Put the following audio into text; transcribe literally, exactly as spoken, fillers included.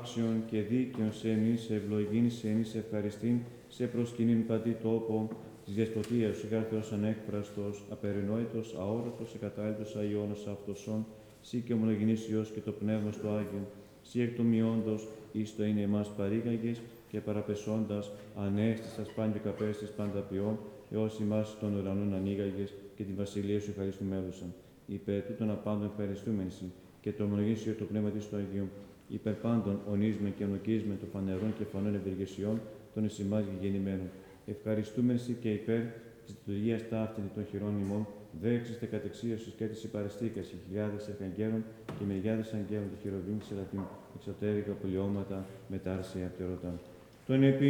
άξιον και δίκαιον σε εμείς, ευλογήν σε εμείς ευχαριστήν, σε προσκυνήν πατή τόπο, της διασποτείας σου, γάρ Θεός ανέκφραστος, απερινόητος, αόρατος, εκατάλητος Αϊώνος αυτοσών, σύ και ο μονογενής Υιός και το Πνεύμα στο Άγιον, σύ εκ του μειόντος, εις το είναι εμάς παρήγαγες και παραπεσώντας, ανέστησας πάντιο καπέστης πάντα ποιόν, έως ημάς των ουρανών ανοίγαγες και τη βασιλεία σου ευχαριστούμενουσαν. Υπέρ τούτων απάντων ευχαριστούμενοι και το μονογενής Υιό το Πνεύμα της του Αγίου, υπέρ πάντων ονίσμε και ονοκίσμε των φανερών και φανών ευεργεσιών των εις ημάς γεννημένων. Ευχαριστούμενοι και υπέρ της λειτουργίας ταύτην των χειρών ημών, δέξιστε κατεξίωσης και της υπαρεστήκας οι χιλιάδες αρχαγγέλων και μεριάδες αγγέλων του χειροβήμ της Ελαττήν, εξωτέρικα πολιώματα μετάρσια πτερωτά. Τον επί